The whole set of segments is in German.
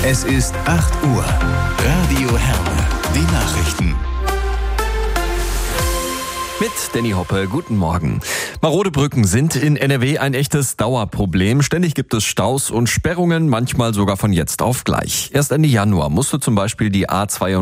Es ist 8 Uhr. Radio Herne. Die Nachrichten. Mit Danny Hoppe, guten Morgen. Marode Brücken sind in NRW ein echtes Dauerproblem. Ständig gibt es Staus und Sperrungen, manchmal sogar von jetzt auf gleich. Erst Ende Januar musste zum Beispiel die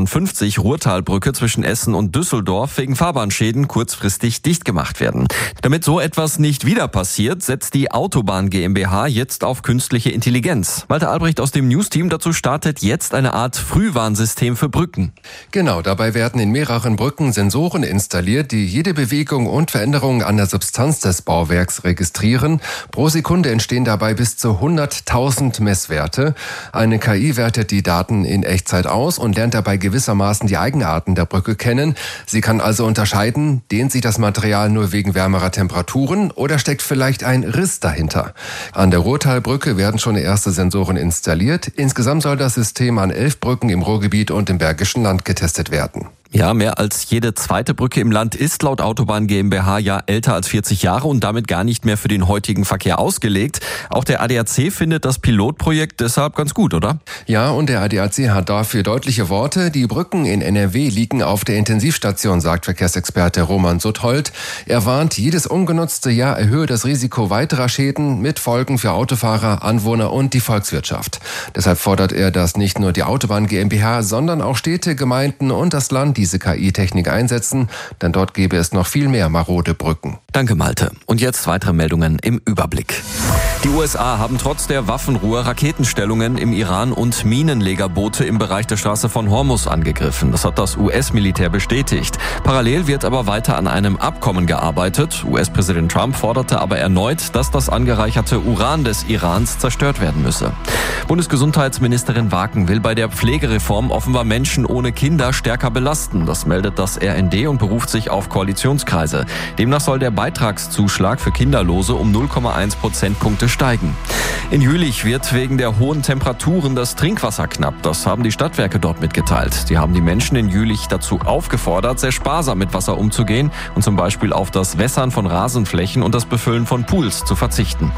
A52 Ruhrtalbrücke zwischen Essen und Düsseldorf wegen Fahrbahnschäden kurzfristig dicht gemacht werden. Damit so etwas nicht wieder passiert, setzt die Autobahn GmbH jetzt auf künstliche Intelligenz. Malte Albrecht aus dem News-Team dazu startet jetzt eine Art Frühwarnsystem für Brücken. Genau, dabei werden in mehreren Brücken Sensoren installiert, die jede Bewegung und Veränderungen an der Substanz des Bauwerks registrieren. Pro Sekunde entstehen dabei bis zu 100.000 Messwerte. Eine KI wertet die Daten in Echtzeit aus und lernt dabei gewissermaßen die Eigenarten der Brücke kennen. Sie kann also unterscheiden, dehnt sich das Material nur wegen wärmerer Temperaturen oder steckt vielleicht ein Riss dahinter. An der Ruhrtalbrücke werden schon erste Sensoren installiert. Insgesamt soll das System an 11 Brücken im Ruhrgebiet und im Bergischen Land getestet werden. Ja, mehr als jede zweite Brücke im Land ist laut Autobahn GmbH ja älter als 40 Jahre und damit gar nicht mehr für den heutigen Verkehr ausgelegt. Auch der ADAC findet das Pilotprojekt deshalb ganz gut, oder? Ja, und der ADAC hat dafür deutliche Worte. Die Brücken in NRW liegen auf der Intensivstation, sagt Verkehrsexperte Roman Suthold. Er warnt, jedes ungenutzte Jahr erhöhe das Risiko weiterer Schäden mit Folgen für Autofahrer, Anwohner und die Volkswirtschaft. Deshalb fordert er, dass nicht nur die Autobahn GmbH, sondern auch Städte, Gemeinden und das Land diese KI-Technik einsetzen, denn dort gäbe es noch viel mehr marode Brücken. Danke, Malte. Und jetzt weitere Meldungen im Überblick. Die USA haben trotz der Waffenruhe Raketenstellungen im Iran und Minenlegerboote im Bereich der Straße von Hormuz angegriffen. Das hat das US-Militär bestätigt. Parallel wird aber weiter an einem Abkommen gearbeitet. US-Präsident Trump forderte aber erneut, dass das angereicherte Uran des Irans zerstört werden müsse. Bundesgesundheitsministerin Waken will bei der Pflegereform offenbar Menschen ohne Kinder stärker belasten. Das meldet das RND und beruft sich auf Koalitionskreise. Demnach soll der Beitragszuschlag für Kinderlose um 0,1 Prozentpunkte steigen. In Jülich wird wegen der hohen Temperaturen das Trinkwasser knapp. Das haben die Stadtwerke dort mitgeteilt. Die haben die Menschen in Jülich dazu aufgefordert, sehr sparsam mit Wasser umzugehen und zum Beispiel auf das Wässern von Rasenflächen und das Befüllen von Pools zu verzichten.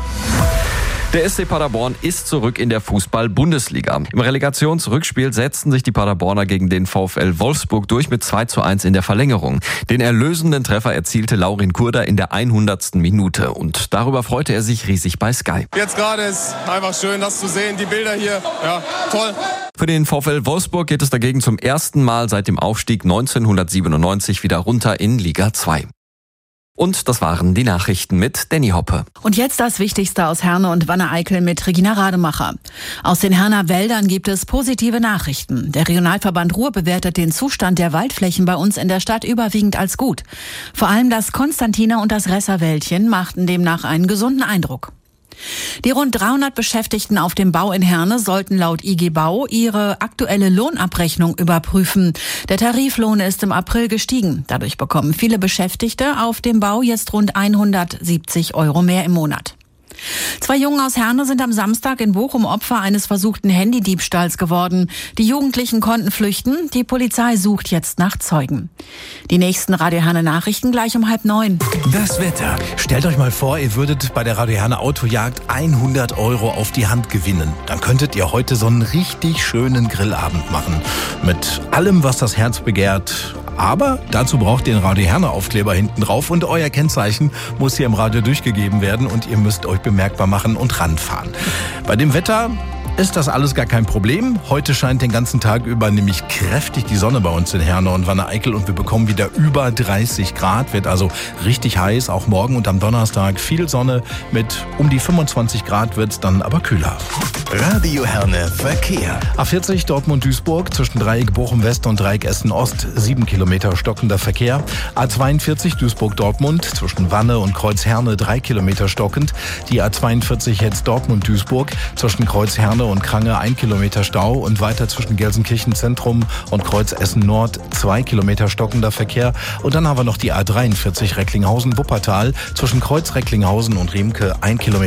Der SC Paderborn ist zurück in der Fußball-Bundesliga. Im Relegationsrückspiel setzten sich die Paderborner gegen den VfL Wolfsburg durch mit 2:1 in der Verlängerung. Den erlösenden Treffer erzielte Laurin Kurda in der 100. Minute. Und darüber freute er sich riesig bei Sky. Jetzt gerade ist einfach schön, das zu sehen, die Bilder hier. Ja, toll. Für den VfL Wolfsburg geht es dagegen zum ersten Mal seit dem Aufstieg 1997 wieder runter in Liga 2. Und das waren die Nachrichten mit Danny Hoppe. Und jetzt das Wichtigste aus Herne und Wanne-Eickel mit Regina Rademacher. Aus den Herner Wäldern gibt es positive Nachrichten. Der Regionalverband Ruhr bewertet den Zustand der Waldflächen bei uns in der Stadt überwiegend als gut. Vor allem das Konstantiner und das Resserwäldchen machten demnach einen gesunden Eindruck. Die rund 300 Beschäftigten auf dem Bau in Herne sollten laut IG Bau ihre aktuelle Lohnabrechnung überprüfen. Der Tariflohn ist im April gestiegen. Dadurch bekommen viele Beschäftigte auf dem Bau jetzt rund 170 € mehr im Monat. 2 Jungen aus Herne sind am Samstag in Bochum Opfer eines versuchten Handydiebstahls geworden. Die Jugendlichen konnten flüchten. Die Polizei sucht jetzt nach Zeugen. Die nächsten Radio Herne Nachrichten gleich um 8:30. Das Wetter. Stellt euch mal vor, ihr würdet bei der Radio Herne Autojagd 100 € auf die Hand gewinnen. Dann könntet ihr heute so einen richtig schönen Grillabend machen. Mit allem, was das Herz begehrt. Aber dazu braucht ihr den Radio Herne Aufkleber hinten drauf und euer Kennzeichen muss hier im Radio durchgegeben werden und ihr müsst euch bemerkbar machen und ranfahren. Bei dem Wetter ist das alles gar kein Problem. Heute scheint den ganzen Tag über nämlich kräftig die Sonne bei uns in Herne und Wanne-Eickel und wir bekommen wieder über 30 Grad. Wird also richtig heiß, auch morgen und am Donnerstag viel Sonne. Mit um die 25 Grad wird es dann aber kühler. Radio Herne Verkehr. A40 Dortmund-Duisburg zwischen Dreieck Bochum-West und Dreieck Essen-Ost 7 Kilometer stockender Verkehr. A42 Duisburg-Dortmund zwischen Wanne und Kreuz Herne 3 Kilometer stockend. Die A42 jetzt Dortmund-Duisburg zwischen Kreuz Herne und Krange 1 Kilometer Stau und weiter zwischen Gelsenkirchen Zentrum und Kreuz Essen Nord 2 Kilometer stockender Verkehr. Und dann haben wir noch die A43 Recklinghausen-Wuppertal zwischen Kreuz Recklinghausen und Riemke 1 Kilometer